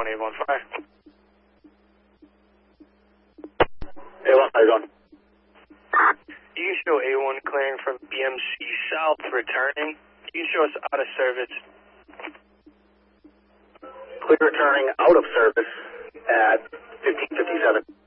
A1 Fire. A1, how you going? You can show A1 clearing from BMC South returning. You can show us out of service. Clear returning out of service at 1557.